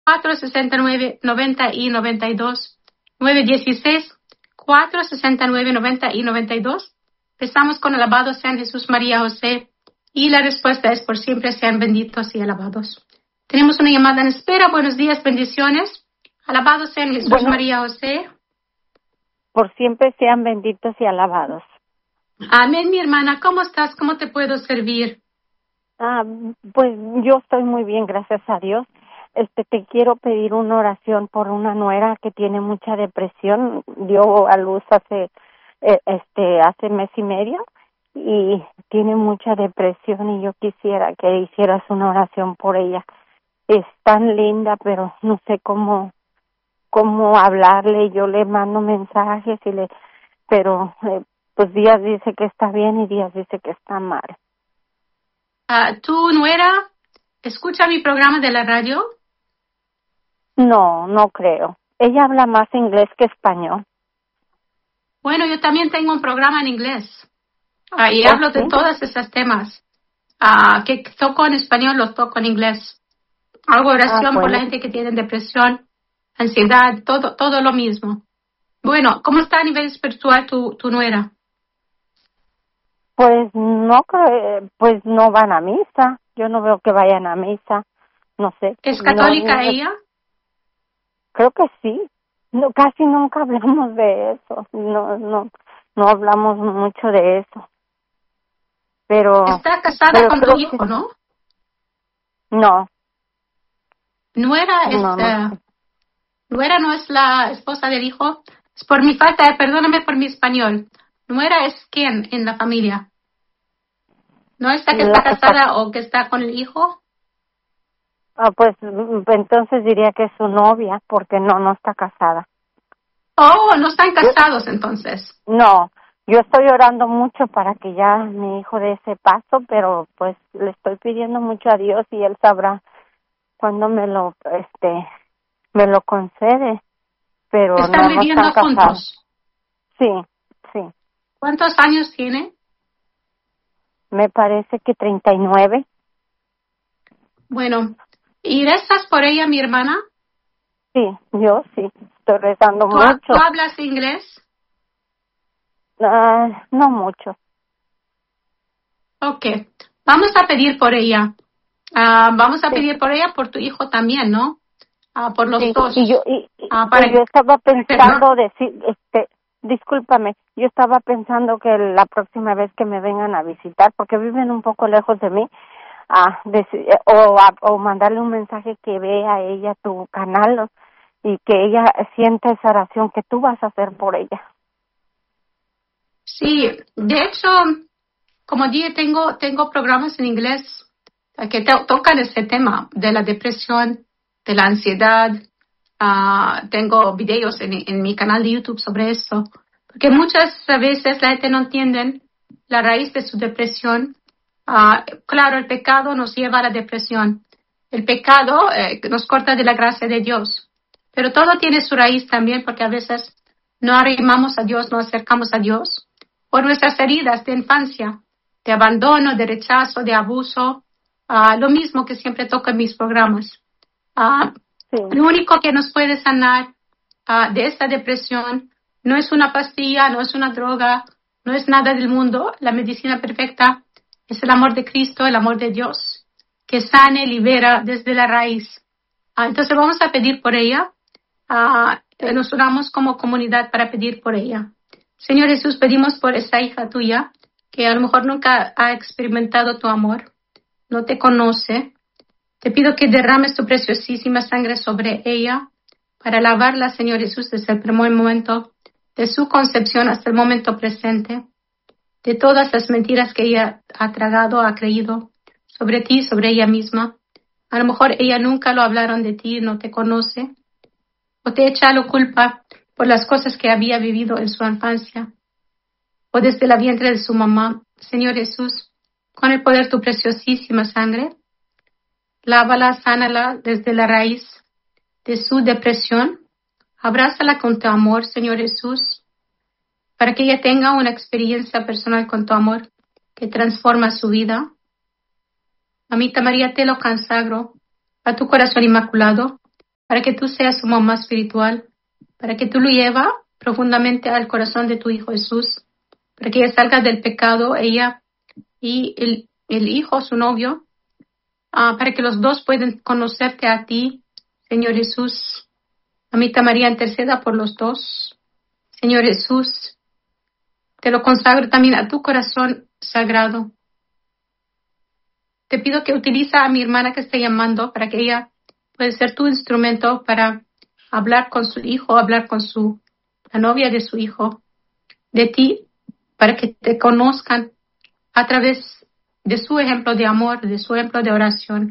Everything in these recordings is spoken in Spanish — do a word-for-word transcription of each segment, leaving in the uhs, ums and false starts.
cuatro seis nueve, noventa y noventa y dos, nueve uno seis, cuatro seis nueve, noventa y noventa y dos. Empezamos con alabado sean Jesús, María, José, y la respuesta es por siempre sean benditos y alabados. Tenemos una llamada en espera. Buenos días, bendiciones. Alabado sean Jesús, bueno, María, José. Por siempre sean benditos y alabados. Amén, mi hermana. ¿Cómo estás? ¿Cómo te puedo servir? Ah, pues yo estoy muy bien, gracias a Dios. Este, te quiero pedir una oración por una nuera que tiene mucha depresión. Dio a luz hace, eh, este, hace mes y medio y tiene mucha depresión y yo quisiera que hicieras una oración por ella. Es tan linda, pero no sé cómo, cómo hablarle. Yo le mando mensajes y le, pero eh, pues días dice que está bien y días dice que está mal. Uh, ¿Tu nuera escucha mi programa de la radio? No, no creo. Ella habla más inglés que español. Bueno, yo también tengo un programa en inglés. Uh, y ¿Oh, hablo sí? de todos esos temas. Uh, que toco en español, los toco en inglés. Hago oración Ah, bueno. por la gente que tiene depresión, ansiedad, todo, todo lo mismo. Bueno, ¿cómo está a nivel espiritual tu, tu nuera? Pues no creo, pues no van a misa. Yo no veo que vayan a misa. No sé. ¿Es católica no, no, ella? Creo que sí. No, casi nunca hablamos de eso. No, no, no hablamos mucho de eso. Pero. Está casada pero con tu creo hijo, que... ¿no? No. Nuera es, No, no. uh, nuera no es la esposa del hijo. Es por mi falta, de, perdóname por mi español. Nuera es quién en la familia. ¿No está que está La que casada está... o que está con el hijo? Ah, pues entonces diría que es su novia, porque no, no está casada. Oh, no están casados entonces. No, yo estoy orando mucho para que ya mi hijo dé ese paso, pero pues le estoy pidiendo mucho a Dios y Él sabrá cuándo me lo, este, me lo concede, pero ¿Están no, no viviendo están casados. juntos? Sí, sí, ¿Cuántos años tiene? me parece que treinta y nueve. Bueno, ¿y rezas por ella, mi hermana? Sí, yo sí, estoy rezando ¿Tú, mucho. ¿Tú hablas inglés? Uh, no mucho. Ok, vamos a pedir por ella. Uh, vamos a Sí. pedir por ella, por tu hijo también, ¿no? Uh, por los Sí, dos. y yo, y, y, Uh, para y yo estaba pensando Perdón. decir, este, discúlpame, yo estaba pensando que la próxima vez que me vengan a visitar, porque viven un poco lejos de mí, a decir, o, a, o mandarle un mensaje que vea ella tu canal y que ella sienta esa oración que tú vas a hacer por ella. Sí, de hecho, como dije, tengo, tengo programas en inglés que to- tocan este tema de la depresión, de la ansiedad. Uh, tengo videos en, en mi canal de YouTube sobre esto, porque muchas veces la gente no entiende la raíz de su depresión. Uh, claro, el pecado nos lleva a la depresión. El pecado eh, nos corta de la gracia de Dios, pero todo tiene su raíz también, porque a veces no arrimamos a Dios, no acercamos a Dios por nuestras heridas de infancia, de abandono, de rechazo, de abuso, uh, lo mismo que siempre toco en mis programas. Uh, Sí. Lo único que nos puede sanar uh, de esta depresión no es una pastilla, no es una droga, no es nada del mundo. La medicina perfecta es el amor de Cristo, el amor de Dios, que sane, libera desde la raíz. Uh, entonces vamos a pedir por ella. Uh, Sí. Nos unamos como comunidad para pedir por ella. Señor Jesús, pedimos por esa hija tuya que a lo mejor nunca ha experimentado tu amor, no te conoce. Te pido que derrames tu preciosísima sangre sobre ella para lavarla, Señor Jesús, desde el primer momento de su concepción hasta el momento presente, de todas las mentiras que ella ha tragado, ha creído sobre ti, sobre ella misma. A lo mejor ella nunca lo hablaron de ti, no te conoce, o te echa la culpa por las cosas que había vivido en su infancia, o desde la vientre de su mamá. Señor Jesús, con el poder de tu preciosísima sangre, lávala, sánala desde la raíz de su depresión. Abrázala con tu amor, Señor Jesús, para que ella tenga una experiencia personal con tu amor que transforma su vida. Mamita María, te lo consagro a tu corazón inmaculado, para que tú seas su mamá espiritual, para que tú lo llevas profundamente al corazón de tu Hijo Jesús, para que ella salga del pecado, ella y el, el hijo, su novio, uh, para que los dos puedan conocerte a ti, Señor Jesús. Mamita María, interceda por los dos. Señor Jesús, te lo consagro también a tu corazón sagrado. Te pido que utiliza a mi hermana que está llamando para que ella pueda ser tu instrumento para hablar con su hijo, hablar con su, la novia de su hijo, de ti, para que te conozcan a través de su ejemplo de amor, de su ejemplo de oración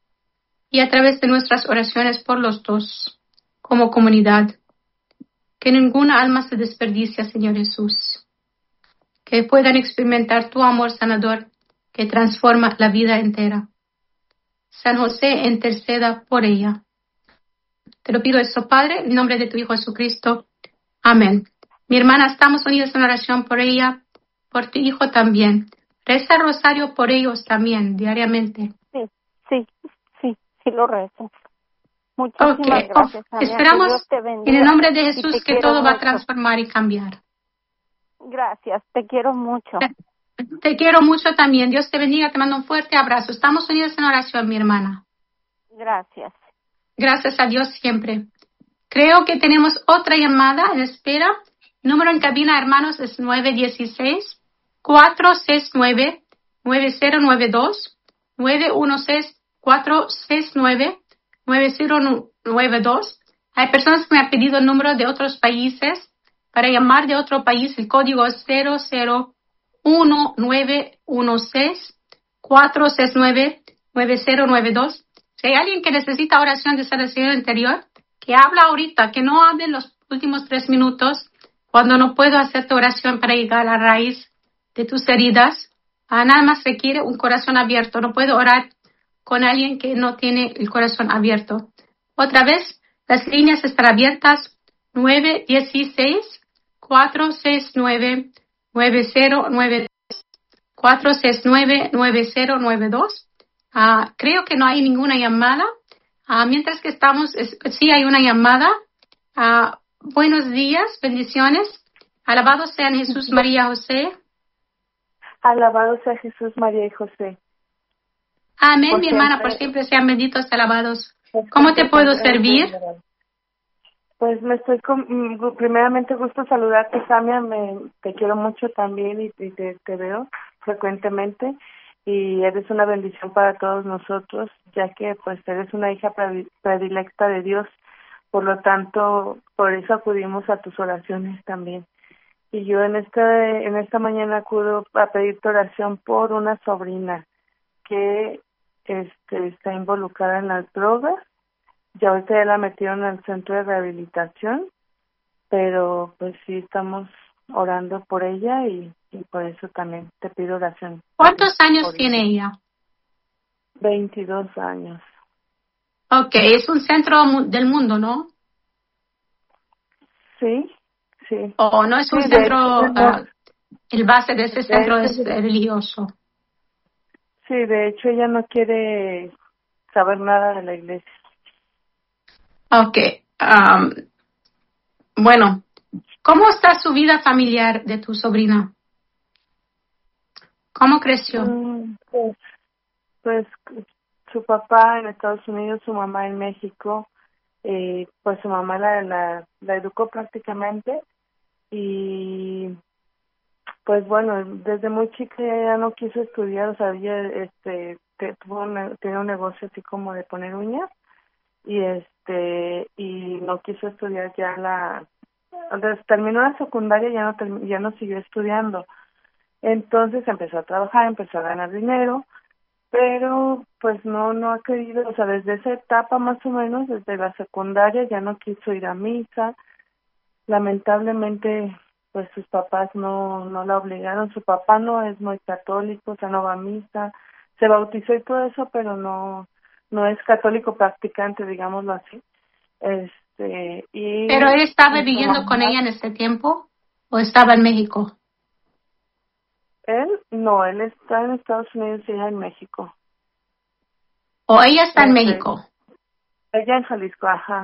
y a través de nuestras oraciones por los dos como comunidad. Que ninguna alma se desperdicie, Señor Jesús. Que puedan experimentar tu amor sanador que transforma la vida entera. San José, interceda por ella. Te lo pido esto, Padre, en nombre de tu Hijo Jesucristo. Amén. Mi hermana, estamos unidos en oración por ella, por tu hijo también. Reza el rosario por ellos también, diariamente. Sí, sí, sí, sí lo rezo. Muchísimas okay. gracias, Ania. Esperamos que Dios te bendiga, en el nombre de Jesús que todo mucho. va a transformar y cambiar. Gracias, te quiero mucho. Te, te quiero mucho también. Dios te bendiga, te mando un fuerte abrazo. Estamos unidos en oración, mi hermana. Gracias. Gracias a Dios siempre. Creo que tenemos otra llamada en espera. Número en cabina, hermanos, es nueve uno seis, cuatro seis nueve, nueve cero nueve dos, nueve uno seis, cuatro seis nueve, nueve cero nueve dos. Hay personas que me han pedido el número de otros países. Para llamar de otro país, el código es cero cero uno nueve uno seis, cuatro seis nueve, nueve cero nueve dos. Si hay alguien que necesita oración de sanación interior, que habla ahorita, que no hable los últimos tres minutos, cuando no puedo hacer tu oración para llegar a la raíz de tus heridas. Ah, nada más requiere un corazón abierto. No puedo orar con alguien que no tiene el corazón abierto. Otra vez, las líneas están abiertas. nueve uno seis, cuatro seis nueve, nueve cero nueve dos. cuatro seis nueve, nueve cero nueve dos. Ah, creo que no hay ninguna llamada. Ah, mientras que estamos, es, sí hay una llamada. Ah, buenos días, bendiciones. Alabados sean Jesús, María, José. Alabado sea Jesús, María y José. Amén, Por mi siempre. hermana, por siempre sean benditos, alabados. ¿Cómo te puedo servir? Pues me estoy, con, primeramente gusto saludarte, Samia, me, te quiero mucho también y, y te, te veo frecuentemente y eres una bendición para todos nosotros, ya que pues eres una hija predilecta de Dios, por lo tanto, por eso acudimos a tus oraciones también. Y yo en esta, en esta mañana acudo a pedirte oración por una sobrina que este, está involucrada en las drogas. Ya ahorita ya la metieron al centro de rehabilitación, pero pues sí estamos orando por ella y, y por eso también te pido oración. ¿Cuántos años tiene ella? veintidós años. Okay, es un centro del mundo, ¿no? Sí, sí. O oh, no es un sí, centro, de hecho, uh, el base de ese de centro hecho, es religioso. Sí, de hecho ella no quiere saber nada de la iglesia. Okay. Um, bueno, ¿cómo está su vida familiar de tu sobrina? ¿Cómo creció? Mm, pues, pues su papá en Estados Unidos, su mamá en México, eh, pues su mamá la, la, la educó prácticamente y pues bueno, desde muy chica ella no quiso estudiar, o sea, ella este, te, tuvo un, tenía un negocio así como de poner uñas y este y no quiso estudiar ya la entonces terminó la secundaria y ya no term- ya no siguió estudiando, entonces empezó a trabajar, empezó a ganar dinero, pero pues no no ha querido, o sea, desde esa etapa más o menos, desde la secundaria ya no quiso ir a misa. Lamentablemente pues sus papás no no la obligaron, su papá no es muy católico, o sea, no va a misa, se bautizó y todo eso, pero no no es católico practicante, digámoslo así. Este, y ¿Pero él estaba y su viviendo mamá, con ella en ese tiempo o estaba en México? él no, él está en Estados Unidos y ella en México. ¿O ella está en Este, México? Ella en Jalisco, ajá.